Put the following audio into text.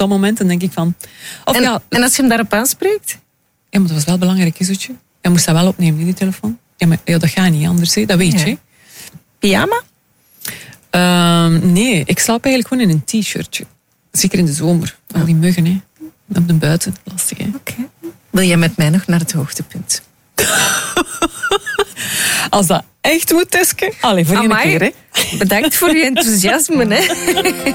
dat moment. En denk ik van... En als je hem daarop aanspreekt? Ja, maar dat was wel belangrijk, is het je? Hij moest dat wel opnemen, die telefoon. Ja, maar dat gaat niet anders, hè? Dat weet je. Pyjama? Nee, ik slaap eigenlijk gewoon in een t-shirtje. Zeker in de zomer. Al die muggen, hè. Op de buiten. Lastig, hè. Okay. Wil jij met mij nog naar het hoogtepunt? Als dat echt moet, Teske. Allee, voor één keer, hè. Bedankt voor je enthousiasme, hè.